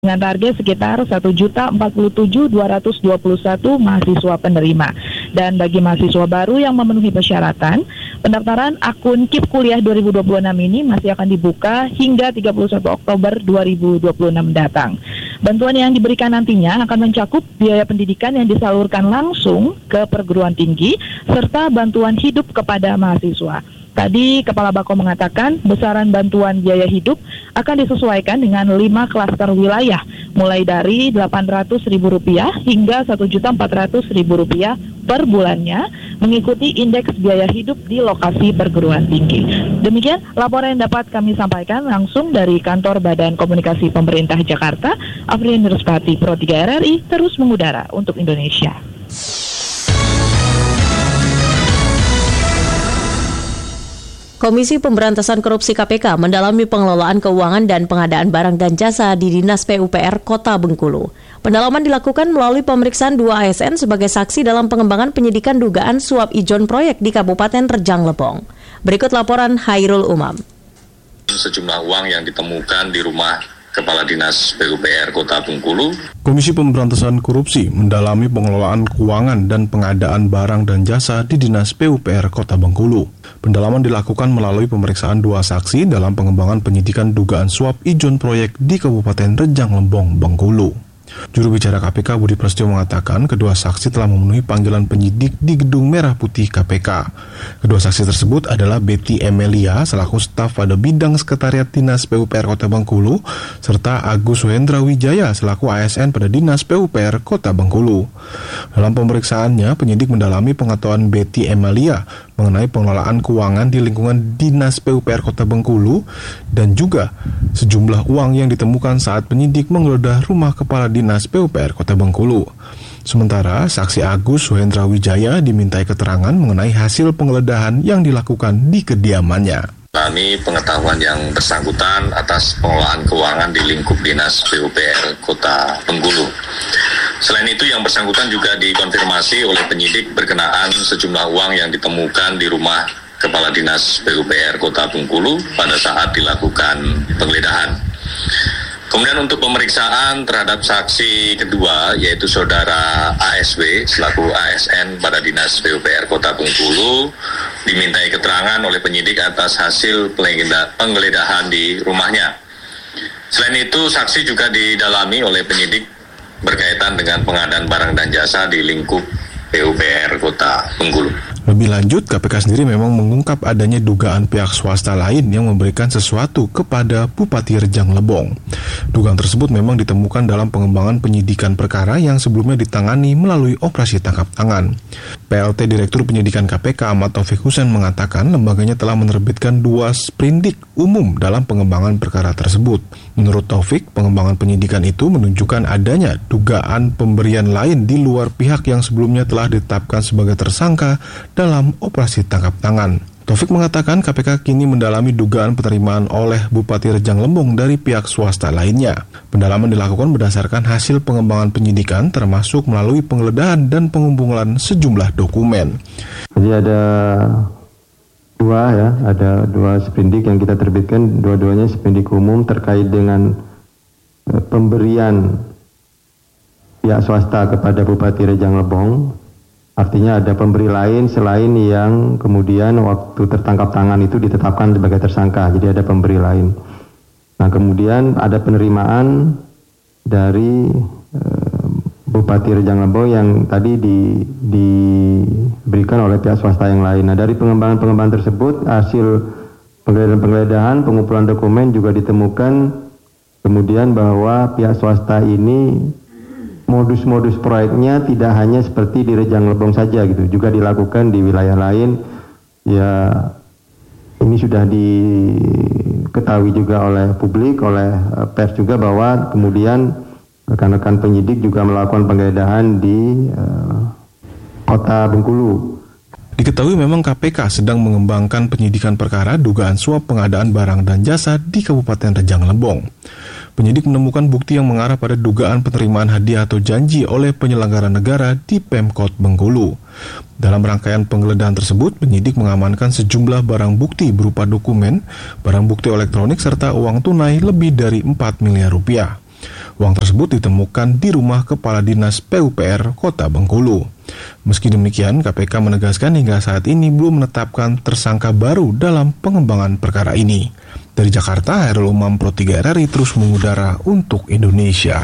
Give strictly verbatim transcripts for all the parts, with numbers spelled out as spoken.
dengan target sekitar satu juta empat puluh tujuh ribu dua ratus dua puluh satu mahasiswa penerima. Dan bagi mahasiswa baru yang memenuhi persyaratan, pendaftaran akun K I P Kuliah dua ribu dua puluh enam ini masih akan dibuka hingga tiga puluh satu Oktober dua ribu dua puluh enam mendatang. Bantuan yang diberikan nantinya akan mencakup biaya pendidikan yang disalurkan langsung ke perguruan tinggi serta bantuan hidup kepada mahasiswa. Tadi Kepala Bako mengatakan besaran bantuan biaya hidup akan disesuaikan dengan lima klaster wilayah, mulai dari delapan ratus ribu rupiah hingga satu juta empat ratus ribu rupiah per bulannya, mengikuti indeks biaya hidup di lokasi perguruan tinggi. Demikian laporan yang dapat kami sampaikan langsung dari Kantor Badan Komunikasi Pemerintah Jakarta. Afrian Nurspati, Pro tiga R R I, terus mengudara untuk Indonesia. Komisi Pemberantasan Korupsi K P K mendalami pengelolaan keuangan dan pengadaan barang dan jasa di Dinas P U P R Kota Bengkulu. Pendalaman dilakukan melalui pemeriksaan dua A S N sebagai saksi dalam pengembangan penyidikan dugaan suap ijon proyek di Kabupaten Rejang Lebong. Berikut laporan Hairul Umam. Sejumlah uang yang ditemukan di rumah Kepala Dinas P U P R Kota Bengkulu. Komisi Pemberantasan Korupsi mendalami pengelolaan keuangan dan pengadaan barang dan jasa di Dinas P U P R Kota Bengkulu. Pendalaman dilakukan melalui pemeriksaan dua saksi dalam pengembangan penyidikan dugaan suap ijon proyek di Kabupaten Rejang Lebong, Bengkulu. Juru bicara K P K Budi Prasetyo mengatakan kedua saksi telah memenuhi panggilan penyidik di Gedung Merah Putih K P K. Kedua saksi tersebut adalah Betty Emelia selaku staf pada bidang sekretariat Dinas P U P R Kota Bengkulu serta Agus Wendra Wijaya selaku A S N pada Dinas P U P R Kota Bengkulu. Dalam pemeriksaannya, penyidik mendalami pengetahuan Betty Emelia mengenai pengelolaan keuangan di lingkungan Dinas P U P R Kota Bengkulu dan juga sejumlah uang yang ditemukan saat penyidik menggeledah rumah Kepala Dinas P U P R Kota Bengkulu. Sementara saksi Agus Wendra Wijaya dimintai keterangan mengenai hasil penggeledahan yang dilakukan di kediamannya. Kami pengetahuan yang bersangkutan atas pengelolaan keuangan di lingkup Dinas P U P R Kota Bengkulu. Selain itu, yang bersangkutan juga dikonfirmasi oleh penyidik berkenaan sejumlah uang yang ditemukan di rumah Kepala Dinas P U P R Kota Bengkulu pada saat dilakukan penggeledahan. Kemudian untuk pemeriksaan terhadap saksi kedua, yaitu saudara A S W selaku A S N pada Dinas P U P R Kota Bengkulu, dimintai keterangan oleh penyidik atas hasil penggeledahan di rumahnya. Selain itu, saksi juga didalami oleh penyidik berkaitan dengan pengadaan barang dan jasa di lingkup P U P R Kota Bengkulu. Lebih lanjut, K P K sendiri memang mengungkap adanya dugaan pihak swasta lain yang memberikan sesuatu kepada Bupati Rejang Lebong. Dugaan tersebut memang ditemukan dalam pengembangan penyidikan perkara yang sebelumnya ditangani melalui operasi tangkap tangan. P L T Direktur Penyidikan K P K Ahmad Taufik Husain mengatakan lembaganya telah menerbitkan dua sprindik umum dalam pengembangan perkara tersebut. Menurut Taufik, pengembangan penyidikan itu menunjukkan adanya dugaan pemberian lain di luar pihak yang sebelumnya telah ditetapkan sebagai tersangka dalam operasi tangkap tangan. Taufik mengatakan K P K kini mendalami dugaan penerimaan oleh Bupati Rejang Lebong dari pihak swasta lainnya. Pendalaman dilakukan berdasarkan hasil pengembangan penyidikan termasuk melalui penggeledahan dan pengumpulan sejumlah dokumen. Jadi ada dua ya, ada dua sprindik yang kita terbitkan, dua-duanya sprindik umum terkait dengan eh, pemberian pihak swasta kepada Bupati Rejang Lebong. Artinya ada pemberi lain selain yang kemudian waktu tertangkap tangan itu ditetapkan sebagai tersangka. Jadi ada pemberi lain. Nah kemudian ada penerimaan dari eh, Bupati Rejang Lebong yang tadi di, diberikan oleh pihak swasta yang lain. Nah dari pengembangan-pengembangan tersebut hasil penggeledahan-penggeledahan, pengumpulan dokumen juga ditemukan kemudian bahwa pihak swasta ini modus-modus proyeknya tidak hanya seperti di Rejang Lebong saja gitu, juga dilakukan di wilayah lain. Ya, ini sudah diketahui juga oleh publik, oleh pers juga bahwa kemudian rekan-rekan penyidik juga melakukan penggeledahan di uh, Kota Bengkulu. Diketahui memang K P K sedang mengembangkan penyidikan perkara dugaan suap pengadaan barang dan jasa di Kabupaten Rejang Lebong. Penyidik menemukan bukti yang mengarah pada dugaan penerimaan hadiah atau janji oleh penyelenggara negara di Pemkot Bengkulu. Dalam rangkaian penggeledahan tersebut, penyidik mengamankan sejumlah barang bukti berupa dokumen, barang bukti elektronik, serta uang tunai lebih dari empat miliar rupiah. Uang tersebut ditemukan di rumah Kepala Dinas P U P R Kota Bengkulu. Meski demikian, K P K menegaskan hingga saat ini belum menetapkan tersangka baru dalam pengembangan perkara ini. Dari Jakarta, Hairul Umam, Pro tiga R R I terus mengudara untuk Indonesia.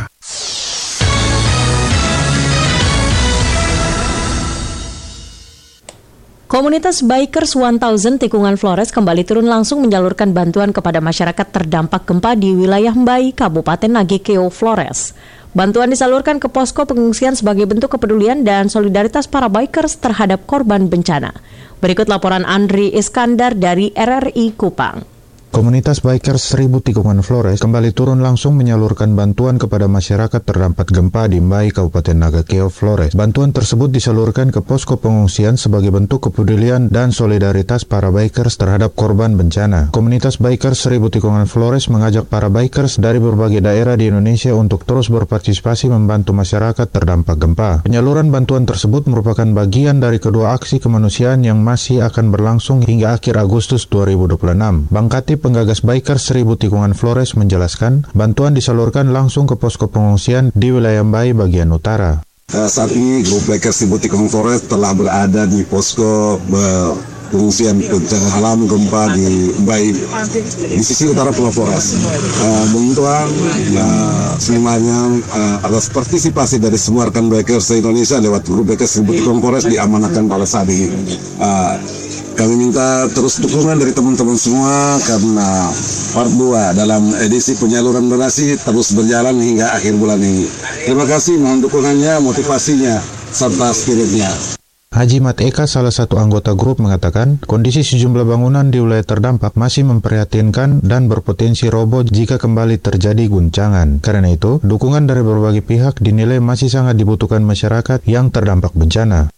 Komunitas Bikers seribu Tikungan Flores kembali turun langsung menyalurkan bantuan kepada masyarakat terdampak gempa di wilayah Mbai, Kabupaten Nagekeo, Flores. Bantuan disalurkan ke posko pengungsian sebagai bentuk kepedulian dan solidaritas para bikers terhadap korban bencana. Berikut laporan Andri Iskandar dari R R I Kupang. Komunitas Bikers seribu Tikungan Flores kembali turun langsung menyalurkan bantuan kepada masyarakat terdampak gempa di Mbai, Kabupaten Nagekeo, Flores. Bantuan tersebut disalurkan ke posko pengungsian sebagai bentuk kepedulian dan solidaritas para bikers terhadap korban bencana. Komunitas Bikers seribu Tikungan Flores mengajak para bikers dari berbagai daerah di Indonesia untuk terus berpartisipasi membantu masyarakat terdampak gempa. Penyaluran bantuan tersebut merupakan bagian dari kedua aksi kemanusiaan yang masih akan berlangsung hingga akhir Agustus dua ribu dua puluh enam. Bang Kati, penggagas Bikers seribu Tikungan Flores, menjelaskan bantuan disalurkan langsung ke posko pengungsian di wilayah Mbai bagian utara. Uh, saat ini grup Bikers seribu Tikungan Flores telah berada di posko uh, pengungsian bencana alam gempa di Mbai di sisi utara Pulau Flores. Uh, Bantuan uh, semuanya uh, atas partisipasi dari semua rekan Bikers se-Indonesia lewat grup Bikers seribu Tikungan Flores diamanahkan pada saat ini. Uh, Kami minta terus dukungan dari teman-teman semua karena part dua dalam edisi penyaluran donasi terus berjalan hingga akhir bulan ini. Terima kasih, mohon dukungannya, motivasinya, serta spiritnya. Haji Mat Eka, salah satu anggota grup, mengatakan kondisi sejumlah bangunan di wilayah terdampak masih memprihatinkan dan berpotensi roboh jika kembali terjadi guncangan. Karena itu, dukungan dari berbagai pihak dinilai masih sangat dibutuhkan masyarakat yang terdampak bencana.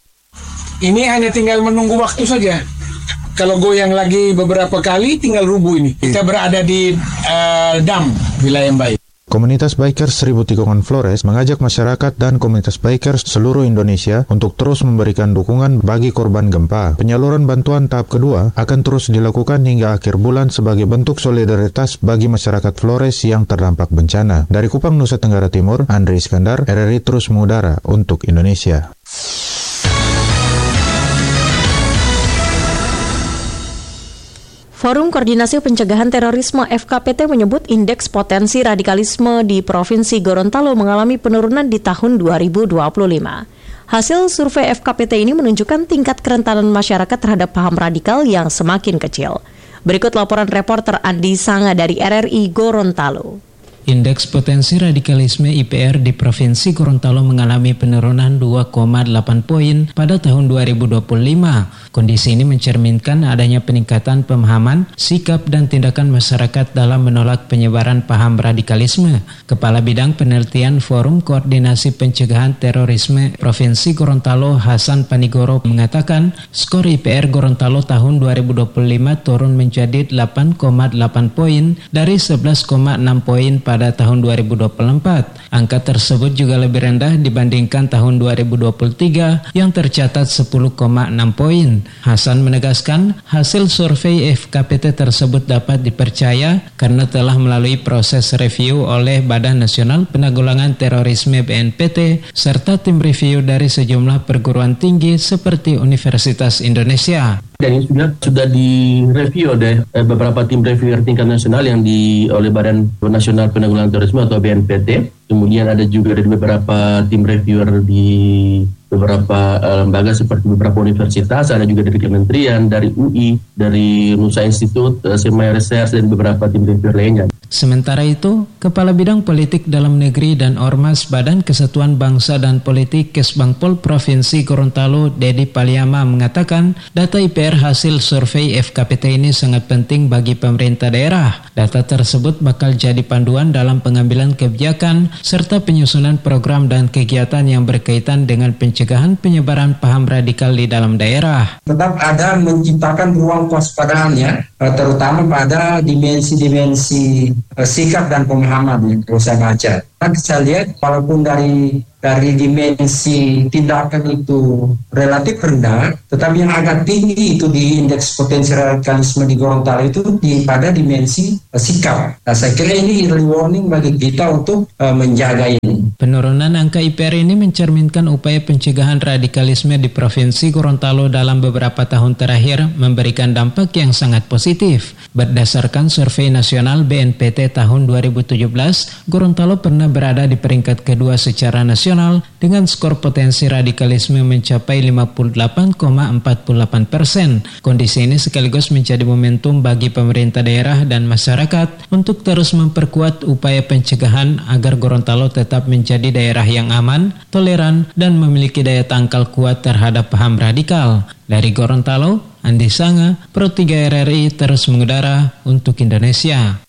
Ini hanya tinggal menunggu waktu saja. Kalau goyang lagi beberapa kali, tinggal rubuh ini. Kita berada di uh, Dam, wilayah Mbai. Komunitas Bikers seribu Tikungan Flores mengajak masyarakat dan komunitas bikers seluruh Indonesia untuk terus memberikan dukungan bagi korban gempa. Penyaluran bantuan tahap kedua akan terus dilakukan hingga akhir bulan sebagai bentuk solidaritas bagi masyarakat Flores yang terdampak bencana. Dari Kupang, Nusa Tenggara Timur, Andri Iskandar, R R I terus mengudara untuk Indonesia. Forum Koordinasi Pencegahan Terorisme F K P T menyebut indeks potensi radikalisme di Provinsi Gorontalo mengalami penurunan di tahun dua ribu dua puluh lima. Hasil survei F K P T ini menunjukkan tingkat kerentanan masyarakat terhadap paham radikal yang semakin kecil. Berikut laporan reporter Andi Sanga dari R R I Gorontalo. Indeks potensi radikalisme I P R di Provinsi Gorontalo mengalami penurunan dua koma delapan poin pada tahun dua ribu dua puluh lima. Kondisi ini mencerminkan adanya peningkatan pemahaman, sikap dan tindakan masyarakat dalam menolak penyebaran paham radikalisme. Kepala Bidang Penelitian Forum Koordinasi Pencegahan Terorisme Provinsi Gorontalo, Hasan Panigoro, mengatakan skor I P R Gorontalo tahun dua ribu dua puluh lima turun menjadi delapan koma delapan poin dari sebelas koma enam poin pada tahun dua ribu dua puluh empat. Angka tersebut juga lebih rendah dibandingkan tahun dua ribu dua puluh tiga yang tercatat sepuluh koma enam poin. Hasan menegaskan hasil survei F K P T tersebut dapat dipercaya karena telah melalui proses review oleh Badan Nasional Penanggulangan Terorisme B N P T serta tim review dari sejumlah perguruan tinggi seperti Universitas Indonesia. Dan ini sudah sudah direview oleh beberapa tim reviewer tingkat nasional yang di oleh Badan Nasional Penanggulangan Terorisme atau B N P T. Kemudian ada juga dari beberapa tim reviewer di beberapa uh, lembaga seperti beberapa universitas, ada juga dari kementerian, dari U I, dari Nusa Institute, uh, Semai Research, dan beberapa tim reviewer lainnya. Sementara itu, Kepala Bidang Politik Dalam Negeri dan Ormas Badan Kesatuan Bangsa dan Politik Kesbangpol Provinsi Gorontalo, Dedi Paliama, mengatakan data I P R hasil survei F K P T ini sangat penting bagi pemerintah daerah. Data tersebut bakal jadi panduan dalam pengambilan kebijakan serta penyusunan program dan kegiatan yang berkaitan dengan pencegahan penyebaran paham radikal di dalam daerah. Tetap ada menciptakan ruang kewaspadaan ya, terutama pada dimensi-dimensi sikap dan pemahaman yang perlu saya baca. Saya lihat walaupun dari dari dimensi tindakan itu relatif rendah, tetapi yang agak tinggi itu di indeks potensi radikalisme di Gorontalo itu di pada dimensi uh, sikap. Nah, saya kira ini early warning bagi kita untuk uh, menjaga ini. Penurunan angka I P R ini mencerminkan upaya pencegahan radikalisme di Provinsi Gorontalo dalam beberapa tahun terakhir memberikan dampak yang sangat positif. Berdasarkan survei nasional B N P T tahun dua ribu tujuh belas, Gorontalo pernah berada di peringkat kedua secara nasional dengan skor potensi radikalisme mencapai lima puluh delapan koma empat delapan persen. Kondisi ini sekaligus menjadi momentum bagi pemerintah daerah dan masyarakat untuk terus memperkuat upaya pencegahan agar Gorontalo tetap menjadi daerah yang aman, toleran, dan memiliki daya tangkal kuat terhadap paham radikal. Dari Gorontalo, Andi Sanga, Pro tiga R R I terus mengudara untuk Indonesia.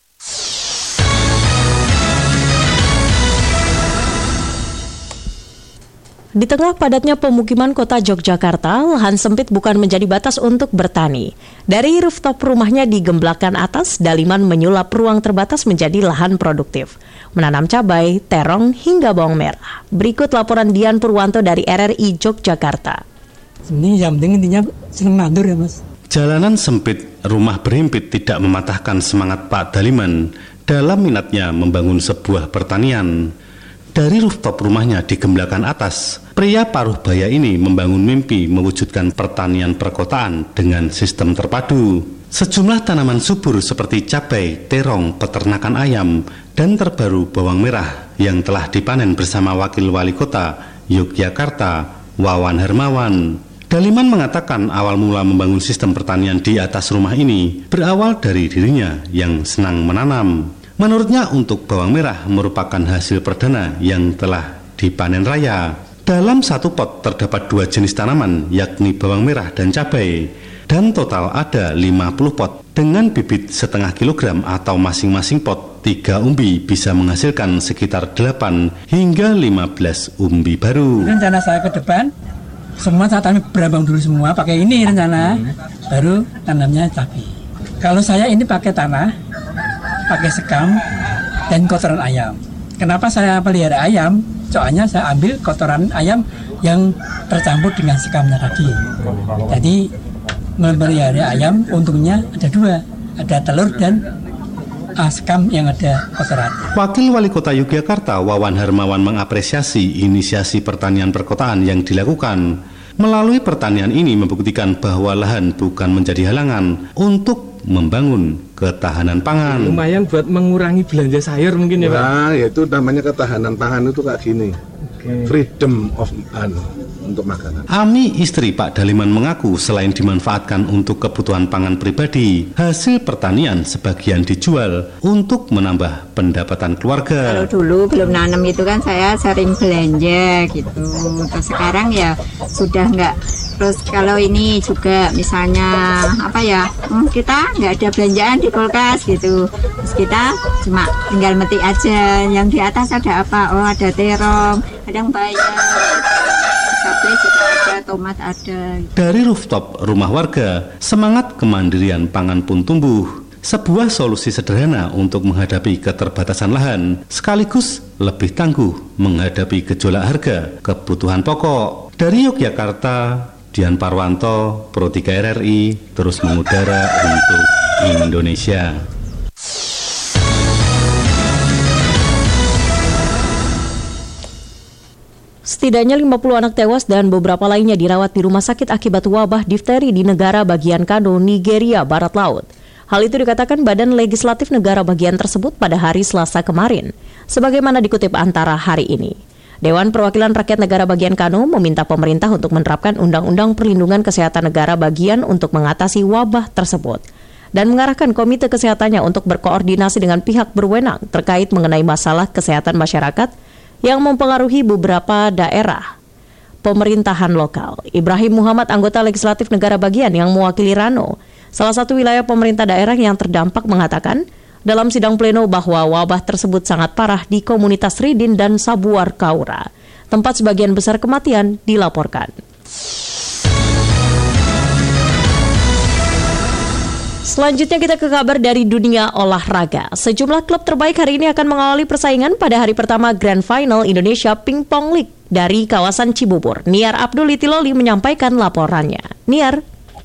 Di tengah padatnya pemukiman kota Yogyakarta, lahan sempit bukan menjadi batas untuk bertani. Dari rooftop rumahnya di Gemblakan Atas, Daliman menyulap ruang terbatas menjadi lahan produktif. Menanam cabai, terong, hingga bawang merah. Berikut laporan Dian Purwanto dari R R I Yogyakarta. Ini yang penting intinya senang nandur ya Mas. Jalanan sempit, rumah berhimpit tidak mematahkan semangat Pak Daliman dalam minatnya membangun sebuah pertanian. Dari rooftop rumahnya di Gemblakan Atas, pria paruh baya ini membangun mimpi mewujudkan pertanian perkotaan dengan sistem terpadu. Sejumlah tanaman subur seperti cabai, terong, peternakan ayam, dan terbaru bawang merah yang telah dipanen bersama Wakil Wali Kota Yogyakarta, Wawan Hermawan. Daliman mengatakan awal mula membangun sistem pertanian di atas rumah ini berawal dari dirinya yang senang menanam. Menurutnya untuk bawang merah merupakan hasil perdana yang telah dipanen raya. Dalam satu pot terdapat dua jenis tanaman, yakni bawang merah dan cabai. Dan total ada lima puluh pot dengan bibit setengah kilogram atau masing-masing pot tiga umbi bisa menghasilkan sekitar delapan hingga lima belas umbi baru. Rencana saya ke depan, semua saya tanam berabang dulu semua, pakai ini rencana, baru tanamnya cabai. Kalau saya ini pakai tanah, pakai sekam dan kotoran ayam. Kenapa saya pelihara ayam? Soalnya saya ambil kotoran ayam yang tercampur dengan sekamnya tadi. Jadi memelihara ayam untungnya ada dua, ada telur dan uh, sekam yang ada kotoran. Wakil Wali Kota Yogyakarta Wawan Hermawan mengapresiasi inisiasi pertanian perkotaan yang dilakukan. Melalui pertanian ini membuktikan bahwa lahan bukan menjadi halangan untuk membangun ketahanan pangan. Lumayan buat mengurangi belanja sayur mungkin ya Pak? Nah, itu namanya ketahanan pangan itu kayak gini. Okay. Freedom of an untuk makanan. Ami, istri Pak Daliman, mengaku selain dimanfaatkan untuk kebutuhan pangan pribadi, hasil pertanian sebagian dijual untuk menambah pendapatan keluarga. Kalau dulu belum nanam itu kan saya sering belanja gitu. Terus sekarang ya sudah enggak. Terus kalau ini juga misalnya apa ya, hmm, kita nggak ada belanjaan di kulkas gitu. Terus kita cuma tinggal metik aja. Yang di atas ada apa? Oh ada terong, ada yang bayam, cabai juga ada, tomat ada. Dari rooftop rumah warga, semangat kemandirian pangan pun tumbuh. Sebuah solusi sederhana untuk menghadapi keterbatasan lahan, sekaligus lebih tangguh menghadapi gejolak harga kebutuhan pokok. Dari Yogyakarta, Dian Purwanto, Pro tiga R R I, terus mengudara untuk Indonesia. Setidaknya lima puluh anak tewas dan beberapa lainnya dirawat di rumah sakit akibat wabah difteri di negara bagian Kano, Nigeria, Barat Laut. Hal itu dikatakan Badan Legislatif negara bagian tersebut pada hari Selasa kemarin, sebagaimana dikutip Antara hari ini. Dewan Perwakilan Rakyat Negara Bagian Kano meminta pemerintah untuk menerapkan Undang-Undang Perlindungan Kesehatan Negara Bagian untuk mengatasi wabah tersebut dan mengarahkan Komite Kesehatannya untuk berkoordinasi dengan pihak berwenang terkait mengenai masalah kesehatan masyarakat yang mempengaruhi beberapa daerah pemerintahan lokal. Ibrahim Muhammad, anggota Legislatif Negara Bagian yang mewakili Rano, salah satu wilayah pemerintah daerah yang terdampak, mengatakan dalam sidang pleno bahwa wabah tersebut sangat parah di komunitas Ridin dan Sabuar Kaura, tempat sebagian besar kematian dilaporkan. Selanjutnya kita ke kabar dari dunia olahraga. Sejumlah klub terbaik hari ini akan mengawali persaingan pada hari pertama Grand Final Indonesia Ping Pong League Dari kawasan Cibubur, Niar Abdul Itiloli menyampaikan laporannya. Niar.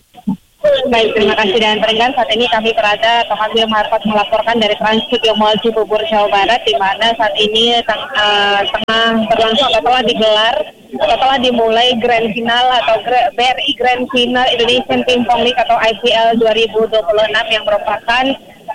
Baik, terima kasih dan pendengar. Saat ini kami berada atau kami Marfat melaporkan dari Trans Studio Mall Cibubur, Jawa Barat, di mana saat ini teng- uh, tengah berlangsung atau telah digelar atau telah dimulai Grand Final atau B R I Grand Final Indonesian Ping-Pong League atau I P L dua ribu dua puluh enam yang merupakan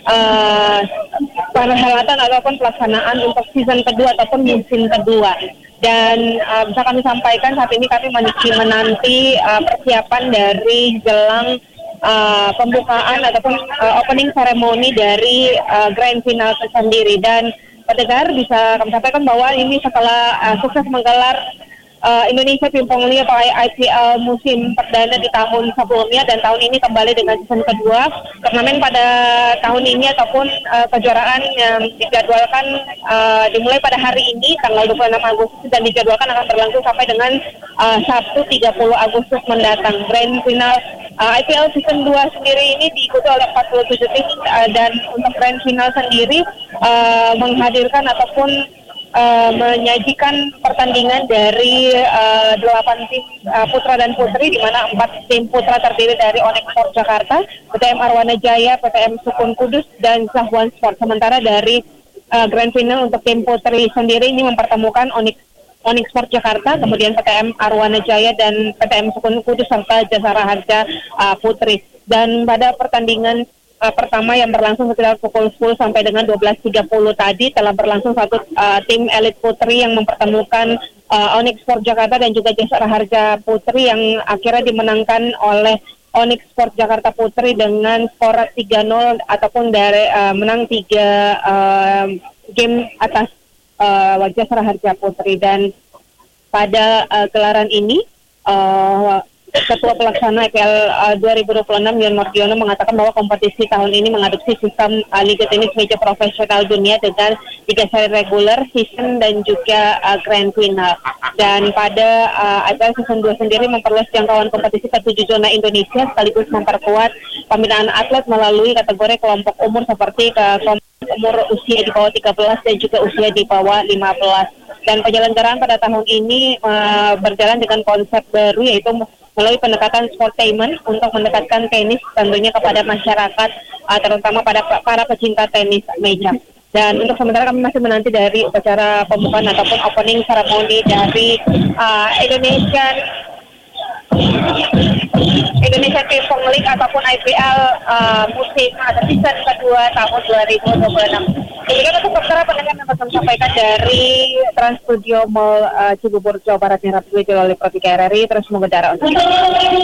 uh, perhelatan ataupun pelaksanaan untuk season kedua ataupun musim kedua. Dan uh, bisa kami sampaikan saat ini kami masih menanti uh, persiapan dari jelang Uh, pembukaan ataupun uh, opening ceremony dari uh, Grand Final sendiri. Dan pendengar bisa kami sampaikan bahwa ini setelah uh, sukses menggelar uh, Indonesia Ping-Pong League atau I P L musim perdana di tahun sebelumnya dan tahun ini kembali dengan season kedua. Turnamen pada tahun ini ataupun uh, kejuaraan yang dijadwalkan uh, dimulai pada hari ini tanggal dua puluh enam Agustus dan dijadwalkan akan berlangsung sampai dengan uh, Sabtu tiga puluh Agustus mendatang. Grand Final Uh, I P L season dua sendiri ini diikuti oleh empat puluh tujuh tim uh, dan untuk Grand Final sendiri uh, menghadirkan ataupun uh, menyajikan pertandingan dari uh, delapan tim uh, putra dan putri, di mana empat tim putra terdiri dari Onyx Sport Jakarta, P T M Arwana Jaya, P T M Sukun Kudus, dan Zahwan Sport. Sementara dari uh, Grand Final untuk tim putri sendiri ini mempertemukan Onyx Onyx Sport Jakarta, kemudian P T M Arwana Jaya dan P T M Sukun Kudus serta Jasara Harja uh, Putri. Dan pada pertandingan uh, pertama yang berlangsung sekitar pukul sepuluh sampai dengan dua belas tiga puluh tadi telah berlangsung satu uh, tim elit putri yang mempertemukan uh, Onyx Sport Jakarta dan juga Jasara Harja Putri yang akhirnya dimenangkan oleh Onyx Sport Jakarta Putri dengan skor tiga nol ataupun dari uh, menang tiga uh, game atas Uh, Jasara Harja Putri. Dan pada uh, gelaran ini uh, Ketua Pelaksana I P L uh, dua ribu dua puluh enam Yon Mordiono mengatakan bahwa kompetisi tahun ini mengadopsi sistem uh, Liga Tenis Meja Profesional Dunia dengan tiga seri regular, season dan juga uh, Grand Final. Dan pada uh, I P L season dua sendiri memperluas jangkauan kompetisi ke tujuh zona Indonesia sekaligus memperkuat pembinaan atlet melalui kategori kelompok umur seperti ke kelompok umur usia di bawah tiga belas dan juga usia di bawah lima belas. Dan penyelenggaraan pada tahun ini uh, berjalan dengan konsep baru, yaitu melalui pendekatan sportainment untuk mendekatkan tenis tentunya kepada masyarakat, uh, terutama pada para pecinta tenis meja. Dan untuk sementara kami masih menanti dari upacara pembukaan ataupun opening ceremony dari uh, Indonesia Indonesia Ping-Pong League ataupun I P L uh, musim atau season kedua tahun dua ribu dua puluh enam. Demikian untuk sementara pendengar yang dapat sampaikan dari Trans Studio Mall uh, Cibubur, Jawa Barat yang rapi oleh Protika R R I. Terus mengudara untuk